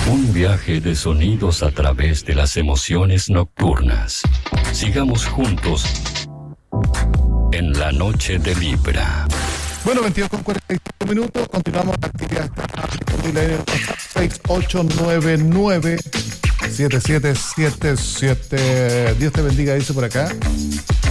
Un viaje de sonidos a través de las emociones nocturnas. Sigamos juntos en la noche de Libra. Bueno, 22:45, continuamos la actividad disponible en el 6899-7777. Dios te bendiga, dice por acá.